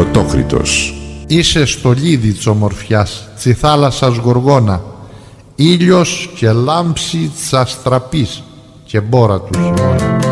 Ερωτόκριτος. Είσαι στολίδι της ομορφιάς, τσι θάλασσας γοργόνα, ήλιος και λάμψη της αστραπής και μπόρα του χειμώνα.